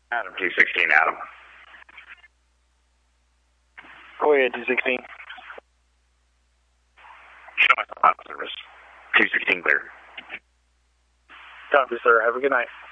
Adam 216, Adam. Go ahead, 216. Show myself out of service. 216 clear. Copy, sir. Have a good night.